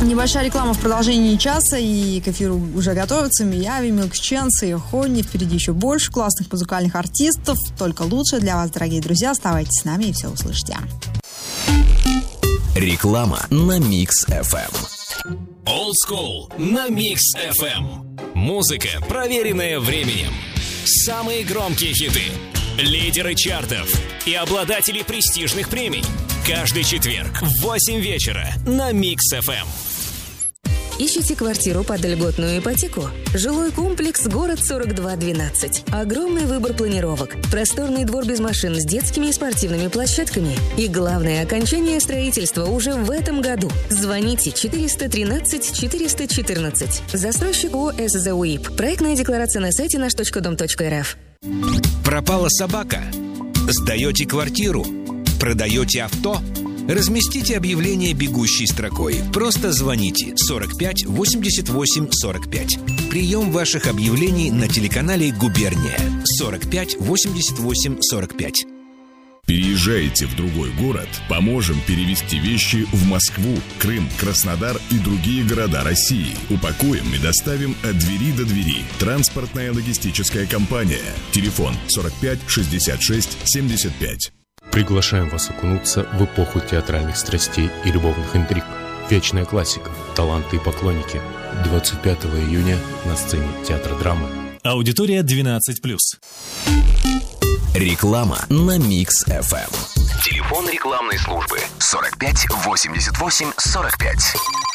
Небольшая реклама в продолжении часа, и к эфиру уже готовятся Мияви, Милк Ченс и Хонни. Впереди еще больше классных музыкальных артистов. Только лучше для вас, дорогие друзья. Оставайтесь с нами и все услышите. Реклама на Mix FM. Old School на Mix FM. Музыка, проверенная временем. Самые громкие хиты, лидеры чартов и обладатели престижных премий. Каждый четверг в 8 вечера на Mix FM. Ищите квартиру под льготную ипотеку? Жилой комплекс «Город 4212». Огромный выбор планировок, просторный двор без машин с детскими и спортивными площадками. И главное, окончание строительства уже в этом году. Звоните 413 414. Застройщик ООО «СЗ УИП». Проектная декларация на сайте наш.дом.рф. Пропала собака? Сдаете квартиру? Продаете авто? Разместите объявление бегущей строкой. Просто звоните 45 88 45. Прием ваших объявлений на телеканале «Губерния» 45 88 45. Переезжаете в другой город? Поможем перевезти вещи в Москву, Крым, Краснодар и другие города России. Упакуем и доставим от двери до двери. Транспортная логистическая компания. Телефон 45 66 75. Приглашаем вас окунуться в эпоху театральных страстей и любовных интриг. Вечная классика, таланты и поклонники. 25 июня на сцене Театра драмы. Аудитория 12+. Реклама на Mix FM. Телефон рекламной службы 45 88 45.